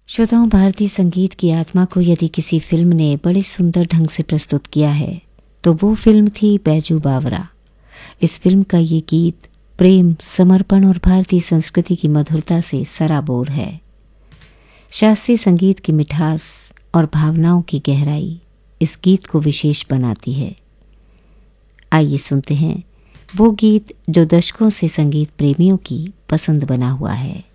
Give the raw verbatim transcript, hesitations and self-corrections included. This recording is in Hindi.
श्रोताओं, भारतीय संगीत की आत्मा को यदि किसी फिल्म ने बड़े सुंदर ढंग से प्रस्तुत किया है तो वो फिल्म थी बैजू बावरा। इस फिल्म का ये गीत प्रेम, समर्पण और भारतीय संस्कृति की मधुरता से सराबोर है। शास्त्रीय संगीत की मिठास और भावनाओं की गहराई इस गीत को विशेष बनाती है। आइए सुनते हैं वो गीत जो दशकों से संगीत प्रेमियों की पसंद बना हुआ है।